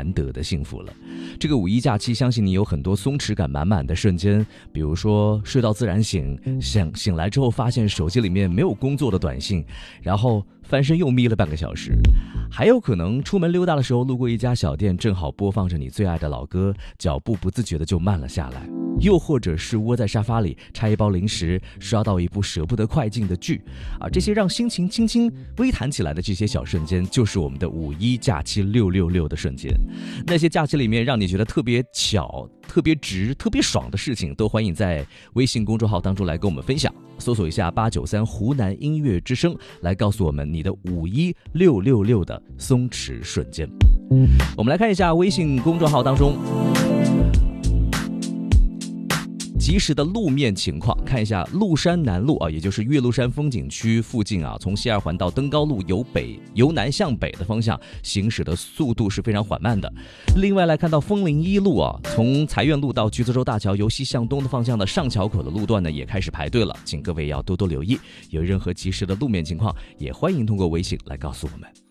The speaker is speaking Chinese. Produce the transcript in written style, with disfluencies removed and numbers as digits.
难得的幸福了。这个五一假期，相信你有很多松弛感满满的瞬间，比如说睡到自然醒来之后发现手机里面没有工作的短信，然后翻身又眯了半个小时。还有可能出门溜达的时候路过一家小店，正好播放着你最爱的老歌，脚步不自觉的就慢了下来。又或者是窝在沙发里拆一包零食，刷到一部舍不得快进的剧这些让心情轻轻微弹起来的这些小瞬间，就是我们的五一假期666的瞬间。那些假期里面让你觉得特别巧、特别值、特别爽的事情，都欢迎在微信公众号当中来跟我们分享，搜索一下893湖南音乐之声，来告诉我们你的五一666的松弛瞬间。我们来看一下微信公众号当中及时的路面情况，看一下麓山南路也就是岳麓山风景区附近从西二环到登高路由南向北的方向行驶的速度是非常缓慢的。另外来看到枫林一路从财院路到橘子洲大桥由西向东的方向的上桥口的路段呢也开始排队了，请各位要多多留意。有任何及时的路面情况，也欢迎通过微信来告诉我们。